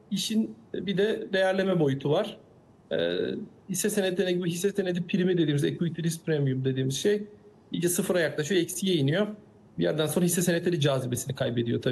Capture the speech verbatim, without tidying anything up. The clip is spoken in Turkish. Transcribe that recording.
işin bir de değerleme boyutu var. Ee, hisse senetlerine gibi hisse senedi primi dediğimiz equity risk premium dediğimiz şey iyice sıfıra yaklaşıyor, eksiye iniyor. Bir yerden sonra hisse senetleri cazibesini kaybediyor tabii.